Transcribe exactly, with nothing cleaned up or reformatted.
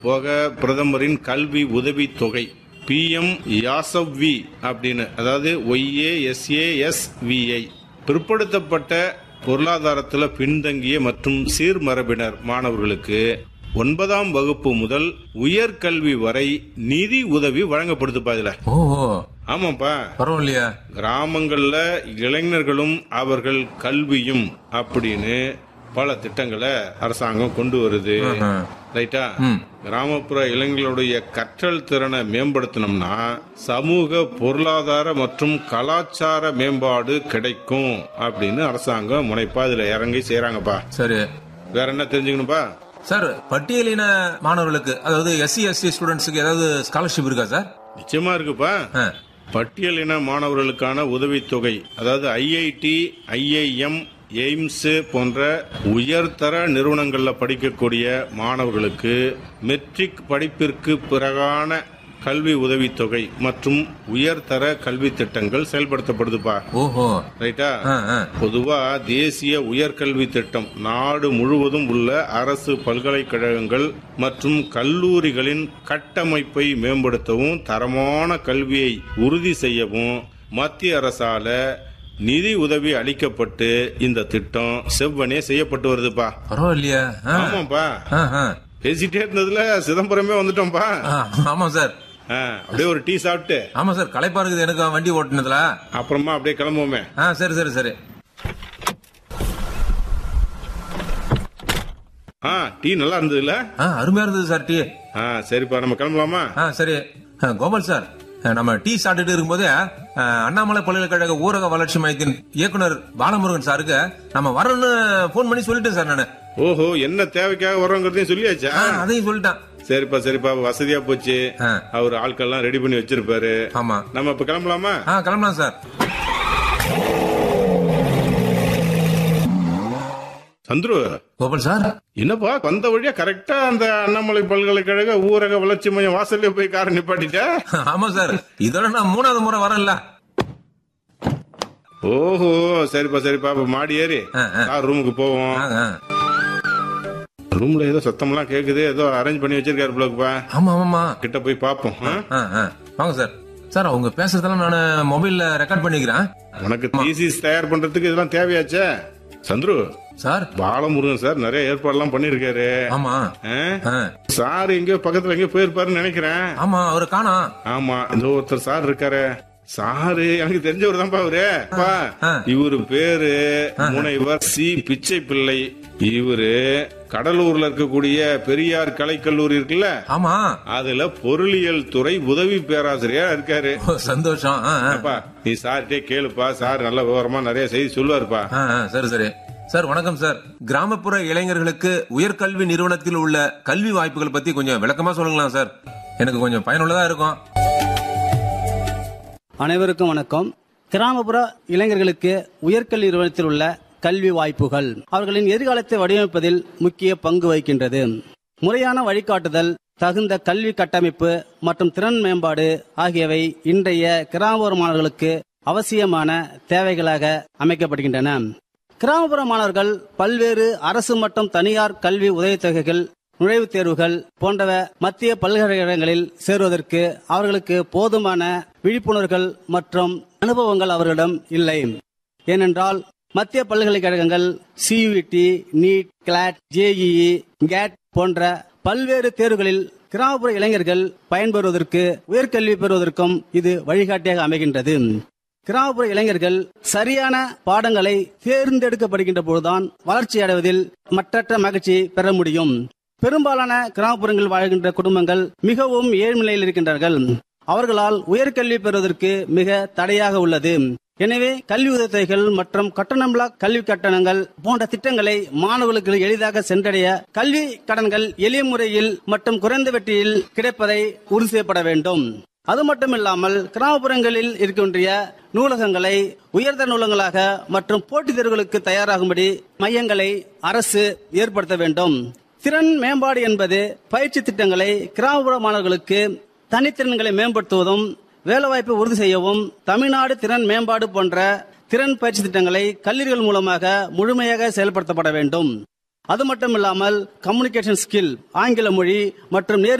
போக பிரதமரின் கல்வி உதவி தொகை பிஎம் யாசவ்வி அப்படின்னு, அதாவது ஒய்ஏஎஸ்ஏஎஸ்விஐ, பிற்படுத்தப்பட்ட பொருளாதாரத்தில் பின்தங்கிய மற்றும் சீர்மரபினர் மாணவர்களுக்கு ஒன்பதாம் வகுப்பு முதல் உயர்கல்வி வரை நிதி உதவி வழங்கப்படுதுப்பா. இதுல ஓஹோ, ஆமாப்பா, பரவாயில்லையா. கிராமங்கள்ல இளைஞர்களும் அவர்கள் கல்வியும் அப்படின்னு பல திட்டங்களை அரசாங்கம் கொண்டு வருது. ரைட்டா? கிராமப்புற இளைஞர்களுடைய கற்றல் திறனை மேம்படுத்தணும்னா சமூக பொருளாதார மற்றும் கலாச்சார மேம்பாடு கிடைக்கும் அப்படின்னு அரசாங்கம் முனைப்பா இதுல இறங்கி செய்யறாங்கப்பா. சரி, வேற என்ன தெரிஞ்சுக்கணும்பா? சார், பட்டியலின மாணவர்களுக்கு, அதாவது எஸ்சி எஸ்டி ஸ்டூடெண்ட்ஸுக்கு ஏதாவது ஸ்காலர்ஷிப் இருக்கா சார்? நிச்சயமா இருக்குப்பா. பட்டியலின மாணவர்களுக்கான உதவித்தொகை, அதாவது ஐஐடி, ஐஐஎம், எய்ம்ஸ் போன்ற உயர்தர நிறுவனங்கள்ல படிக்கக்கூடிய மாணவர்களுக்கு மெட்ரிக் படிப்பிற்கு பிறகான கல்வி உதவித்தொகை மற்றும் உயர்தர கல்வி திட்டங்கள் செயல்படுத்தப்படுதுப்பா. ஓஹோ, ரைட்டா? பொதுவா தேசிய உயர்கல்வி திட்டம் நாடு முழுவதும் உள்ள அரசு பல்கலைக்கழகங்கள் மற்றும் கல்லூரிகளின் கட்டமைப்பை மேம்படுத்தவும் தரமான கல்வியை உறுதி செய்யவும் மத்திய அரசால நிதி உதவி அளிக்கப்பட்டு இந்த திட்டம் செவ்வனே செய்யப்பட்டு வருதுப்பா. பரவாயில்லையா. ஆமாப்பா, பேசிட்டே இருந்ததுல சிதம்பரமே வந்துட்டோம்பா. ஆமா சார், அப்படியே ஒரு டீ சாப்பிட்டு. ஆமா சார், களைப்பா இருக்குது எனக்கு வண்டி ஓட்டுனதுல. அப்புறமா அப்படியே கிளம்புவோமே. சரி சரி சரி. ஆ, டீ நல்லா இருந்ததுல? அருமையா இருந்தது சார் டீ. சரிப்பா, நம்ம கிளம்பலாமா? சரி கோபால் சார், நம்ம டீ சாப்பிட்டுட்டு இருக்கும்போது அண்ணாமலை பல்கலைக்கழக ஊரக வளர்ச்சி மையத்தின் இயக்குனர் பாலமுருகன் சாருக்கு நம்ம வரணும்னு போன் பண்ணி சொல்லிட்டேன் சார் நானு. ஓஹோ, என்ன தேவைக்காக வர்றோங்கிறதையும் சொல்லியாச்சா? அதையும் சொல்லிட்டான். சரிப்பா சரிப்பா, வசதியா போச்சு. அவர் ஆட்கள் எல்லாம் ரெடி பண்ணி வச்சிருப்பாரு. ஆமா, நம்ம இப்ப கிளம்பலாமா? கிளம்பலாம் சார். சந்துரு. கோபால் சார், என்னப்பா வந்த வழியா கரெக்டா அந்த அண்ணாமலை பல்கலைக்கழக ஊரக வளர்ச்சி மையம் வாசல்ல போய் காரை நிப்பாட்டிட்ட? ஆமா சார், இதோட நான் மூணாவது முறை வரல. ஓஹோ, சரிப்பா சரிப்பா, மாடி ஏறி ரூமுக்கு போவோம். ரூம்ல ஏதோ சத்தம் எல்லாம் கேக்குது, ஏதோ அரேஞ்ச் பண்ணி வச்சிருக்காரு பிள்ளைப்பா. ஆமா ஆமா, கிட்ட போய் பாப்போம். வாங்க சார். சார், அவங்க பேசுறதெல்லாம் நான் மொபைல்ல ரெக்கார்ட் பண்ணிக்கிறேன். உனக்கு தீசிஸ் தயார் பண்றதுக்கு இதெல்லாம் தேவையாச்சே சந்துரு. சார், பாலமுருகன் சார் நிறைய ஏற்பாடு எல்லாம் பண்ணிருக்காரு. ஆமா, சார் எங்கயோ பக்கத்துல எங்கயோ போயிருப்பாருன்னு நினைக்கிறேன். ஆமா, அவரு காணா. ஆமா, இந்த ஒருத்தர் சார் இருக்காரு. சாரு எனக்கு தெரிஞ்சவர் தான்ப்பா அவரு. இவரு பேரு முனைவர் சி பிச்சை பிள்ளை. இவரு கடலூர்ல இருக்கக்கூடிய பெரியார் கலைக்கல்லூரி இருக்குல்ல, ஆமா, அதுல பொருளியல் துறை உதவி பேராசிரியரா இருக்காரு. சந்தோஷம். நீ சார்ட்டே கேளுப்பா, சார் நல்ல விவரமா நிறைய செய்தி சொல்லுவாருப்பா. சரி சரி சார். வணக்கம் சார். கிராமப்புற இளைஞர்களுக்கு உயர்கல்வி நிறுவனத்தில் உள்ள கல்வி வாய்ப்புகள் பத்தி கொஞ்சம் விளக்கமா சொல்லுங்களா சார்? எனக்கு கொஞ்சம் பயனுள்ளதா இருக்கும். அனைவருக்கும் வணக்கம். கிராமப்புற இளைஞர்களுக்கு உயர்கல்வி நிறுவனத்தில் உள்ள கல்வி வாய்ப்புகள் அவர்களின் எதிர்காலத்தை வடிவமைப்பதில் முக்கிய பங்கு வகிக்கின்றது. முறையான வழிகாட்டுதல், தகுந்த கல்வி கட்டமைப்பு மற்றும் திறன் மேம்பாடு ஆகியவை இன்றைய கிராமப்புற மாணவர்களுக்கு அவசியமான தேவைகளாக அமைக்கப்படுகின்றன. கிராமப்புற மாணவர்கள் பல்வேறு அரசு மற்றும் தனியார் கல்வி உதவித்தொகைகள், நுழைவுத் தேர்வுகள் போன்ற மத்திய பல்கலைக்கழகங்களில் சேருவதற்கு அவர்களுக்கு போதுமான விழிப்புணர்வுகள் மற்றும் அனுபவங்கள் அவர்களிடம் இல்லை. ஏனென்றால் மத்திய பல்கலைக்கழகங்கள் CUET, NEET, Claude, JEE, gate போன்ற பல்வேறு தேர்வுகளில் கிராமப்புற இளைஞர்கள் பயன்பெறுவதற்கு, உயர்கல்வி பெறுவதற்கும் இது வழிகாட்டியாக அமைகின்றது. கிராமப்புற இளைஞர்கள் சரியான பாடங்களை தேர்ந்தெடுக்கப்படுகின்ற போதுதான் வளர்ச்சி அடைவதில் மற்றற்ற மகிழ்ச்சி பெற முடியும். பெரும்பாலான கிராமப்புறங்களில் வாழ்கின்ற குடும்பங்கள் மிகவும் ஏழ்நிலையில் இருக்கின்றார்கள். அவர்களால் உயர்கல்வி பெறுவதற்கு மிக தடையாக உள்ளது. எனவே கல்வி உதவித்தொகைகள் மற்றும் கட்டணமில்லா கல்வி கட்டணங்கள் போன்ற திட்டங்களை மாணவர்களுக்கு எளிதாக சென்றடைய கல்வி கடன்கள் எளிய முறையில் மற்றும் குறைந்த வட்டியில் கிடைப்பதை உறுதி செய்யப்பட வேண்டும். அது மட்டுமில்லாமல் கிராமப்புறங்களில் இருக்கின்ற நூலகங்களை உயர்தர நூலகங்களாக மற்றும் போட்டித் தேர்வுகளுக்கு தயாராகும்படி மையங்களை அரசு ஏற்படுத்த வேண்டும். திறன் மேம்பாடு என்பது பயிற்சி திட்டங்களை கிராமப்புற மாணவர்களுக்கு தனித்திறன்களை மேம்படுத்துவதும், வேலைவாய்ப்பை உறுதி செய்யவும் தமிழ்நாடு திறன் மேம்பாடு போன்ற திறன் பயிற்சி திட்டங்களை கல்லூரிகள் மூலமாக முழுமையாக செயல்படுத்தப்பட வேண்டும். அது மட்டும் இல்லாமல் கம்யூனிகேஷன் ஸ்கில், ஆங்கில மொழி மற்றும் நேர்